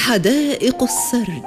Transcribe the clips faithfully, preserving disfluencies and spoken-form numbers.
حدائق السرد.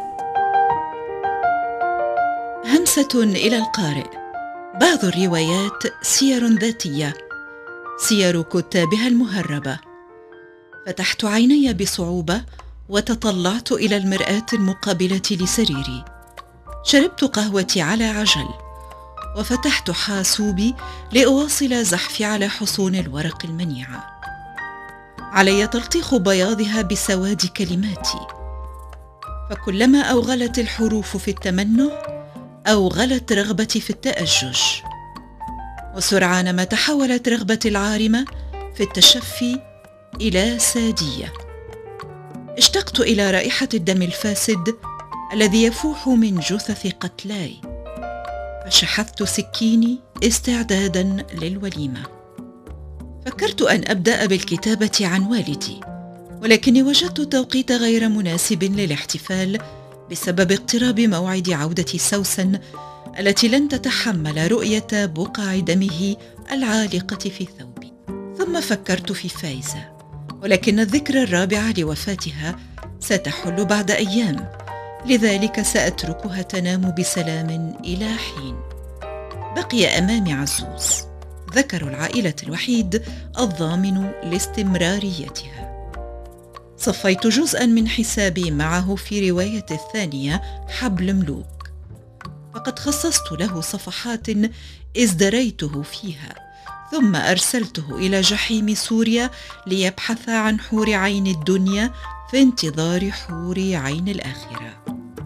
همسة إلى القارئ. بعض الروايات سير ذاتية، سير كتابها المهربة. فتحت عيني بصعوبة وتطلعت إلى المرآة المقابلة لسريري. شربت قهوتي على عجل وفتحت حاسوبي لأواصل زحفي على حصون الورق المنيعة. علي تلطيخ بياضها بسواد كلماتي، فكلما أوغلت الحروف في التمنع أوغلت رغبتي في التأجج، وسرعان ما تحولت رغبتي العارمة في التشفي إلى سادية. اشتقت إلى رائحة الدم الفاسد الذي يفوح من جثث قتلاي، فشحذت سكيني استعدادا للوليمة. فكرت أن أبدأ بالكتابة عن والدي، ولكني وجدت التوقيت غير مناسب للاحتفال بسبب اقتراب موعد عودة سوسن التي لن تتحمل رؤية بقع دمه العالقة في ثوبي. ثم فكرت في فايزة، ولكن الذكرى الرابعة لوفاتها ستحل بعد أيام، لذلك سأتركها تنام بسلام إلى حين. بقي أمامي عزوز، ذكر العائلة الوحيد الضامن لاستمراريتها. صفيت جزءا من حسابي معه في رواية الثانية حبل ملوك، فقد خصصت له صفحات ازدريته فيها، ثم أرسلته إلى جحيم سوريا ليبحث عن حور عين الدنيا في انتظار حور عين الآخرة.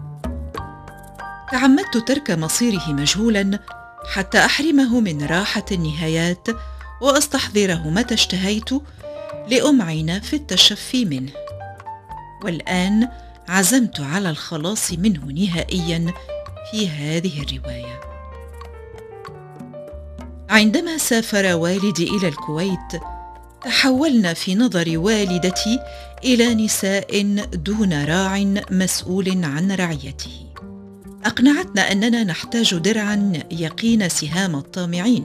تعمدت ترك مصيره مجهولا حتى أحرمه من راحة النهايات وأستحضره متى اشتهيت لأمعن في التشفي منه. والآن عزمت على الخلاص منه نهائيا في هذه الرواية. عندما سافر والدي إلى الكويت تحولنا في نظر والدتي إلى نساء دون راع مسؤول عن رعيته. أقنعتنا أننا نحتاج درعا يقين سهام الطامعين،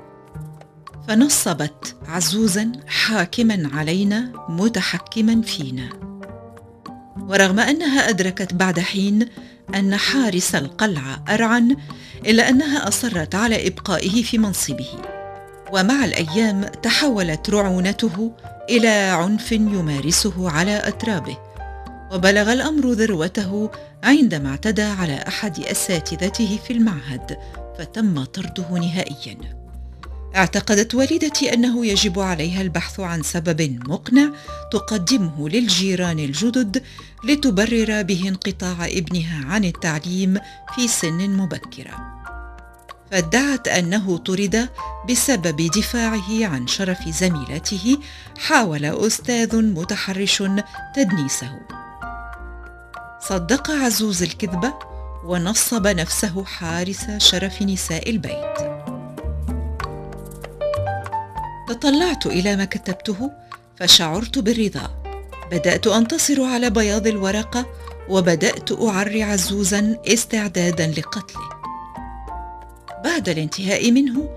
فنصبت عزوزا حاكما علينا متحكما فينا. ورغم أنها أدركت بعد حين أن حارس القلعة أرعن، إلا أنها أصرت على إبقائه في منصبه. ومع الأيام تحولت رعونته إلى عنف يمارسه على أترابه، وبلغ الأمر ذروته عندما اعتدى على أحد أساتذته في المعهد فتم طرده نهائيا. اعتقدت والدتي أنه يجب عليها البحث عن سبب مقنع تقدمه للجيران الجدد لتبرر به انقطاع ابنها عن التعليم في سن مبكرة، فادعت أنه طرد بسبب دفاعه عن شرف زميلته. حاول أستاذ متحرش تدنيسه. صدق عزوز الكذبة ونصب نفسه حارس شرف نساء البيت. تطلعت إلى ما كتبته فشعرت بالرضا. بدأت أنتصر على بياض الورقة وبدأت أعري عزوزا استعدادا لقتله. بعد الانتهاء منه